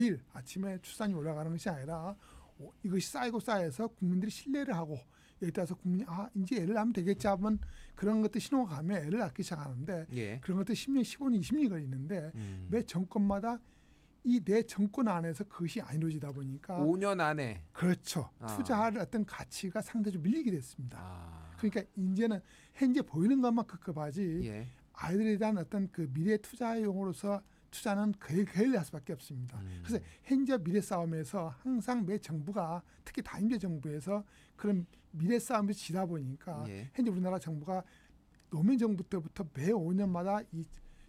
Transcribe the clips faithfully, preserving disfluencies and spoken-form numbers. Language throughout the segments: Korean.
매일 아침에 출산율이 올라가는 것이 아니라 이것이 쌓이고 쌓여서 국민들이 신뢰를 하고 여기 따라서 국민이 아 이제 애를 낳으면 되겠지 하면 그런 것들 신호가 가면 애를 낳기 시작하는데 예. 그런 것들 십 년, 십오 년, 이십 년이 걸리는데 음. 매 정권마다 이 내 정권 안에서 그것이 안 이루어지다 보니까 오 년 안에 그렇죠. 아. 투자할 어떤 가치가 상대적으로 밀리게 됐습니다. 아. 그러니까 이제는 현재 보이는 것만 급급하지 예. 아이들에 대한 어떤 그 미래 투자용으로서 투자는 거의 거의 할 수밖에 없습니다. 음. 그래서 현재 미래 싸움에서 항상 매 정부가 특히 다임제 정부에서 그런 미래 싸움을 지다 보니까 예. 현재 우리나라 정부가 노무현 정부 때부터 매 오 년마다 이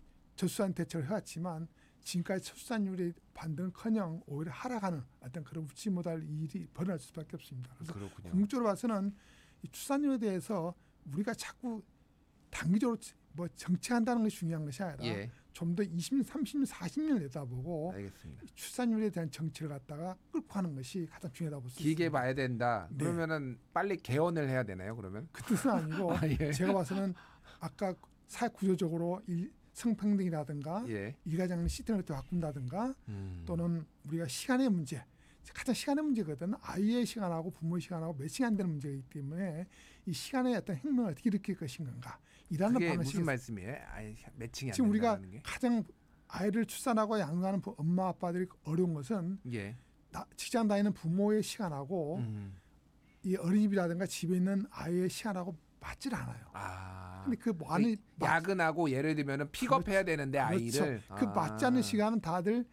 저출산 대책을 해왔지만 지금까지 출산율이 반등커녕 오히려 하락하는 어떤 그런 우치모달 일이 벌어날 수밖에 없습니다. 그래서 그렇군요. 궁극적으로 봐서는 이 출산율에 대해서 우리가 자꾸 단기적으로 뭐 정책한다는 것이 중요한 것이 아니라 예. 좀 더 이십 년, 삼십 년, 사십 년을 내다보고 알겠습니다. 출산율에 대한 정책을 갖다가 끌고 가는 것이 가장 중요하다고 볼 수 있습니다. 길게 봐야 된다. 네. 그러면은 빨리 개헌을 해야 되나요? 그러면? 그 뜻은 아니고 아, 예. 제가 봐서는 아까 사회 구조적으로 일, 성평등이라든가 예. 일가정 시스템을 또 바꾼다든가 음. 또는 우리가 시간의 문제 가장 시간의 문제거든. 아이의 시간하고 부모의 시간하고 매칭 안 되는 문제이기 때문에 이 시간의 어떤 혁명을 어떻게 일으킬 것인가 이라는 그게 방식이 무슨 말씀이에요? 아예 매칭이 안 지금 우리가 된다는 게? 가장 아이를 출산하고 양육하는 부- 엄마 아빠들이 어려운 것은 예. 나, 직장 다니는 부모의 시간하고 음. 이 어린이집이라든가 집에 있는 아이의 시간하고 맞질 않아요. 아. 근데 그 많이 그 야근하고 예를 들면은 픽업해야 되는데 아이를 그 맞지 않는 시간은 다들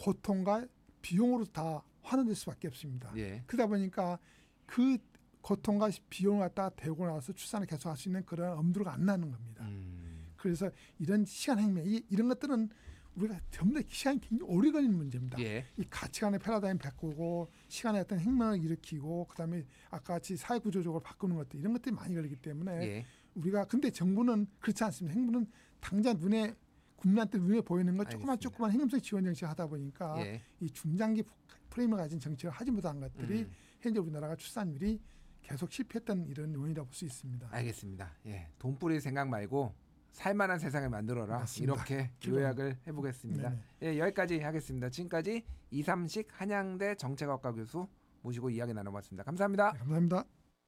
고통과 비용으로 다 환원될 수밖에 없습니다. 예. 그러다 보니까 그 고통과 비용을 갖다 대고 나서 출산을 계속할 수 있는 그런 엄두가 안 나는 겁니다. 음. 그래서 이런 시간 혁명 이- 이런 것들은 우리가 전부 다 시간이 굉장히 오래 걸리는 문제입니다. 예. 이 가치관의 패러다임 바꾸고 시간의 어떤 혁명을 일으키고 그다음에 아까 같이 사회 구조적으로 바꾸는 것들 이런 것들이 많이 걸리기 때문에 예. 우리가 근데 정부는 그렇지 않습니다. 정부는 당장 눈에 국민한테 눈에 보이는 것 조그만 알겠습니다. 조그만 행정적 지원 정책을 하다 보니까 예. 이 중장기 프레임을 가진 정책을 하지 못한 것들이 음. 현재 우리나라가 출산율이 계속 실패했던 이런 요인이라고 볼 수 있습니다. 알겠습니다. 예. 돈 뿌릴 생각 말고 살만한 세상을 만들어라. 맞습니다. 이렇게 기본. 요약을 해보겠습니다. 네네. 예, 여기까지 하겠습니다. 지금까지 이삼식 한양대 정책학과 교수 모시고 이야기 나눠봤습니다. 감사합니다. 네, 감사합니다.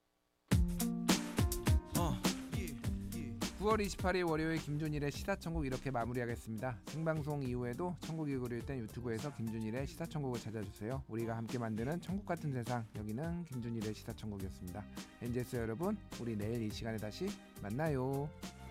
구월 이십팔일 월요일 김준일의 시사천국 이렇게 마무리하겠습니다. 생방송 이후에도 천국이 그릴 땐 유튜브에서 김준일의 시사천국을 찾아주세요. 우리가 함께 만드는 천국 같은 세상, 여기는 김준일의 시사천국이었습니다. 엔지에스 여러분, 우리 내일 이 시간에 다시 만나요.